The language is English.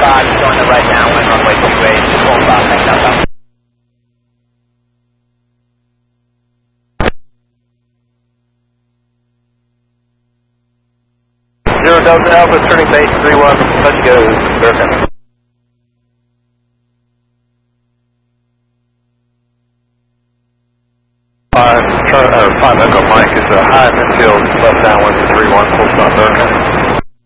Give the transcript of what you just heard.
5, showing the right downwind, runway 28, full 5, next out. Zero Delta Alpha, turning base 31, let's go, Durkin. 5 Echo Mike, it's a high midfield, left downwind 31, full stop Durkin.